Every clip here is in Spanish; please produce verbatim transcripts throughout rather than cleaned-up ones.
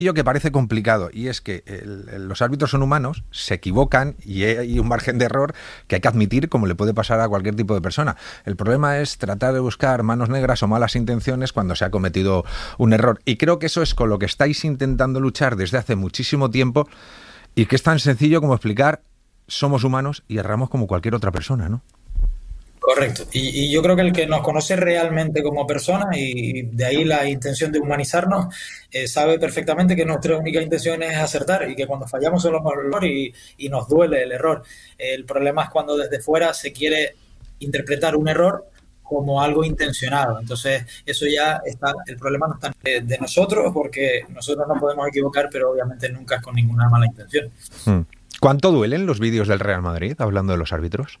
que parece complicado, y es que el, el, los árbitros son humanos, se equivocan y hay un margen de error que hay que admitir, como le puede pasar a cualquier tipo de persona. El problema es tratar de buscar manos negras o malas intenciones cuando se ha cometido un error, y creo que eso es con lo que estáis intentando luchar desde hace muchísimo tiempo, y que es tan sencillo como explicar: somos humanos y erramos como cualquier otra persona, ¿no? Correcto. Y, y yo creo que el que nos conoce realmente como personas, y de ahí la intención de humanizarnos, eh, sabe perfectamente que nuestra única intención es acertar, y que cuando fallamos somos el error y, y nos duele el error. El problema es cuando desde fuera se quiere interpretar un error como algo intencionado. Entonces, eso ya está, el problema no está de, de nosotros, porque nosotros nos podemos equivocar, pero obviamente nunca es con ninguna mala intención. Hmm. ¿Cuánto duelen los vídeos del Real Madrid, hablando de los árbitros?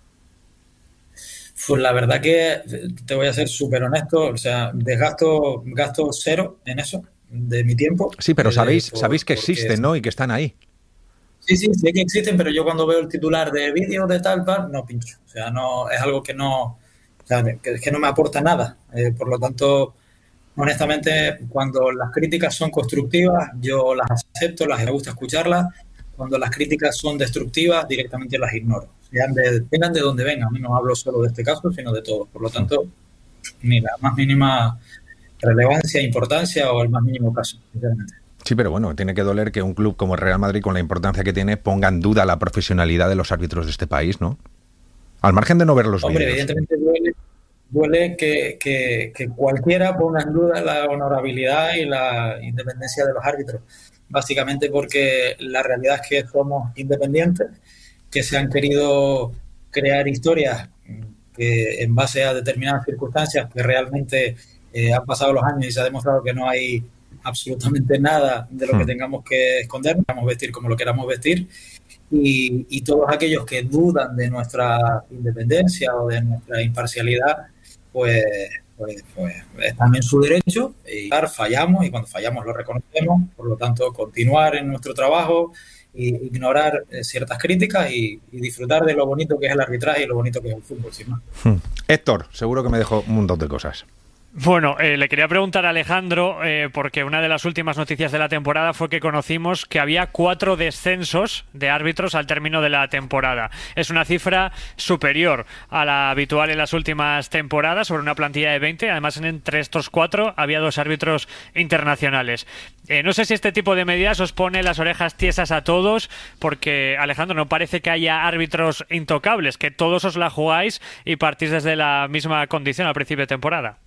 Pues la verdad que te voy a ser súper honesto, o sea, desgasto gasto cero en eso, de mi tiempo. Sí, pero sabéis, eh, por, sabéis que porque existen, ¿no? Y que están ahí. Sí, sí, sé que existen, pero yo cuando veo el titular de vídeo de tal, tal, no pincho. O sea, no, es algo que no, o sea, que, que no me aporta nada. Eh, por lo tanto, honestamente, cuando las críticas son constructivas, yo las acepto, las me gusta escucharlas. Cuando las críticas son destructivas, directamente las ignoro. Sean de, vengan de donde vengan. A mí no hablo solo de este caso, sino de todos. Por lo tanto, ni la más mínima relevancia, importancia o el más mínimo caso, sinceramente. Sí, pero bueno, tiene que doler que un club como el Real Madrid, con la importancia que tiene, ponga en duda la profesionalidad de los árbitros de este país, ¿no? Al margen de no ver los Hombre, vídeos. evidentemente duele, duele que, que, que cualquiera ponga en duda la honorabilidad y la independencia de los árbitros. Básicamente porque la realidad es que somos independientes, que se han querido crear historias que en base a determinadas circunstancias que realmente eh, han pasado los años y se ha demostrado que no hay absolutamente nada de lo que Hmm. tengamos que esconder, queramos vestir como lo queramos vestir, y, y todos aquellos que dudan de nuestra independencia o de nuestra imparcialidad, pues, pues, pues están en su derecho, y fallamos, y cuando fallamos lo reconocemos. Por lo tanto, continuar en nuestro trabajo, y ignorar eh, ciertas críticas, y, y disfrutar de lo bonito que es el arbitraje y lo bonito que es el fútbol, sin más. Hmm. Héctor, seguro que me dejó un montón de cosas. Bueno, eh, le quería preguntar a Alejandro, eh, porque una de las últimas noticias de la temporada fue que conocimos que había cuatro descensos de árbitros al término de la temporada. Es una cifra superior a la habitual en las últimas temporadas, sobre una plantilla de veinte. Además, entre estos cuatro había dos árbitros internacionales. Eh, no sé si este tipo de medidas os pone las orejas tiesas a todos, porque, Alejandro, no parece que haya árbitros intocables, que todos os la jugáis y partís desde la misma condición al principio de temporada.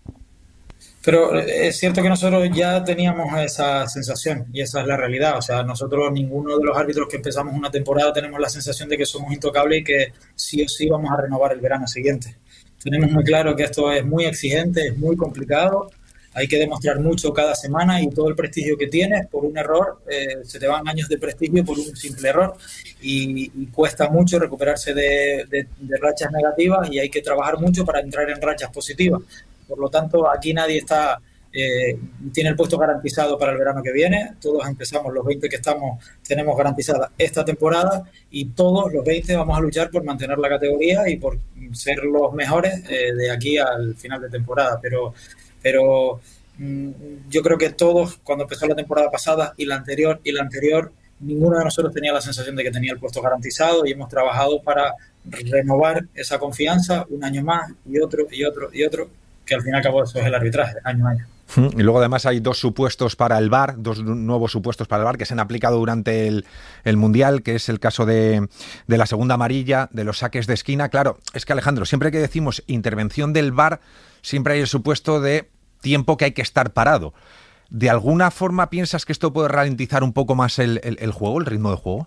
Pero es cierto que nosotros ya teníamos esa sensación, y esa es la realidad. O sea, nosotros, ninguno de los árbitros que empezamos una temporada, tenemos la sensación de que somos intocables y que sí o sí vamos a renovar el verano siguiente. Tenemos muy claro que esto es muy exigente, es muy complicado, hay que demostrar mucho cada semana, y todo el prestigio que tienes por un error, eh, se te van años de prestigio por un simple error, y, y cuesta mucho recuperarse de, de, de rachas negativas, y hay que trabajar mucho para entrar en rachas positivas. Por lo tanto, aquí nadie está eh, tiene el puesto garantizado para el verano que viene. Todos empezamos, los veinte que estamos, tenemos garantizada esta temporada, y todos los veinte vamos a luchar por mantener la categoría y por ser los mejores eh, de aquí al final de temporada. Pero, pero mmm, yo creo que todos, cuando empezó la temporada pasada y la anterior y la anterior, ninguno de nosotros tenía la sensación de que tenía el puesto garantizado, y hemos trabajado para renovar esa confianza un año más y otro y otro y otro, que al fin y al cabo eso es el arbitraje, año a año. Y luego además hay dos supuestos para el V A R, dos nuevos supuestos para el V A R que se han aplicado durante el, el Mundial, que es el caso de, de la segunda amarilla, de los saques de esquina. Claro, es que, Alejandro, siempre que decimos intervención del V A R, siempre hay el supuesto de tiempo que hay que estar parado. ¿De alguna forma piensas que esto puede ralentizar un poco más el, el, el juego, el ritmo de juego?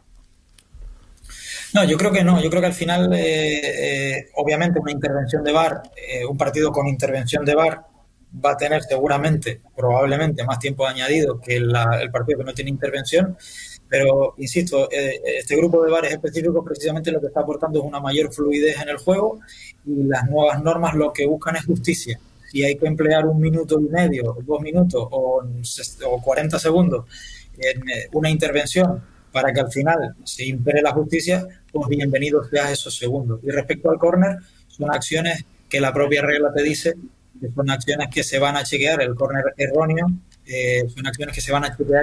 No, yo creo que no. Yo creo que al final, eh, eh, obviamente, una intervención de V A R, eh, un partido con intervención de V A R va a tener seguramente, probablemente, más tiempo añadido que la, el partido que no tiene intervención. Pero, insisto, eh, este grupo de V A R específicos precisamente lo que está aportando es una mayor fluidez en el juego, y las nuevas normas lo que buscan es justicia. Si hay que emplear un minuto y medio, dos minutos o, o cuarenta segundos en una intervención para que al final se impere la justicia, pues bienvenidos sean esos segundos. Y respecto al córner, son acciones que la propia regla te dice que son acciones que se van a chequear. El córner erróneo Eh, son acciones que se van a chutear